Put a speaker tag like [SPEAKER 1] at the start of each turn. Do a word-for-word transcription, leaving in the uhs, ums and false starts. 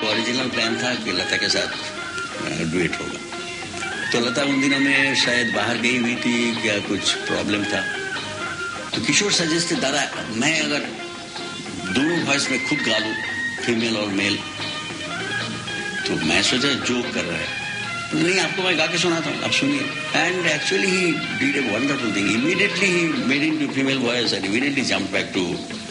[SPEAKER 1] Original plan था कि लता के साथ डुएट होगा। तो लता उन दिनों में शायद बाहर गई हुई थी, क्या कुछ प्रॉब्लम था, तो किशोर सजेस्ट दादा मैं अगर दोनों वॉइस में खुद गा लूं, फीमेल और मेल, तो मैं सोचा जोक कर रहा है, नहीं आपको मैं गा के सुनाता हूँ, आप सुनिए। And actually he did a wonderful thing, immediately he made into female voice and immediately jump back to